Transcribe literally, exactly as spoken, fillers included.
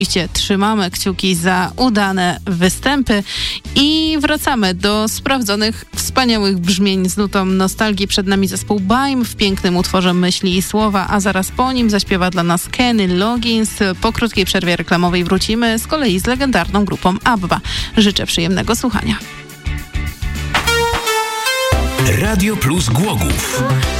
Oczywiście trzymamy kciuki za udane występy i wracamy do sprawdzonych, wspaniałych brzmień z nutą nostalgii. Przed nami zespół Baim w pięknym utworze Myśli i Słowa, a zaraz po nim zaśpiewa dla nas Kenny Loggins. Po krótkiej przerwie reklamowej wrócimy z kolei z legendarną grupą ABBA. Życzę przyjemnego słuchania. Radio Plus Głogów.